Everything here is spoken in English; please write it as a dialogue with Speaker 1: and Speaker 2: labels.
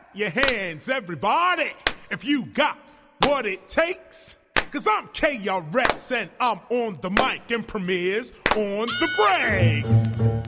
Speaker 1: your hands, everybody, if you got what it takes. Cause I'm KRS and I'm on the mic and Premier's on the breaks.